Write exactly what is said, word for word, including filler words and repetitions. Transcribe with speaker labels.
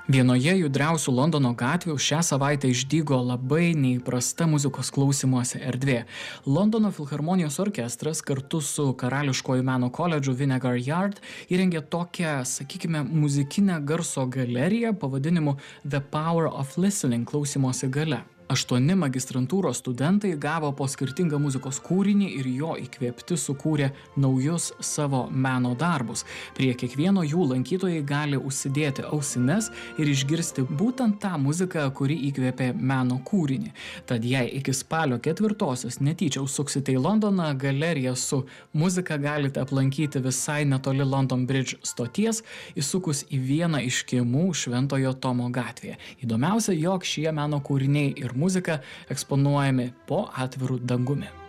Speaker 1: Vienoje judriausių Londono gatvių šią savaitę išdygo labai neįprasta muzikos klausymosi erdvė. Londono filharmonijos orkestras kartu su Karališkojo meno koledžu Vinegar Yard įrengė tokią, sakykime, muzikinę garso galeriją pavadinimu The Power of Listening klausymosi galia. Aštuoni magistrantūros studentai gavo po skirtingą muzikos kūrinį ir jo įkvėpti sukūrė naujus savo meno darbus. Prie kiekvieno jų lankytojai gali užsidėti ausines ir išgirsti būtent tą muziką, kuri įkvėpė meno kūrinį. Tad jei iki spalio ketvirtosios netyčia užsuksite į Londoną, galeriją su muzika galite aplankyti visai netoli London Bridge stoties, įsukus į vieną iš kiemų Šventojo Tomo gatvėje. Įdomiausia, jog šie meno kūriniai ir muzika eksponuojami po atviru dangumi.